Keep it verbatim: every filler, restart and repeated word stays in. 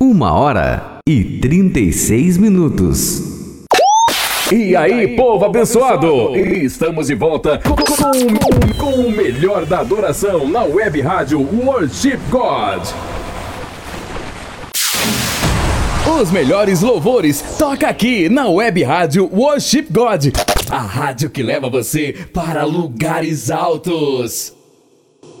Uma hora e trinta e seis minutos. E aí, povo abençoado! Estamos de volta com, com, com o melhor da adoração na web rádio Worship God. Os melhores louvores toca aqui na web rádio Worship God, a rádio que leva você para lugares altos.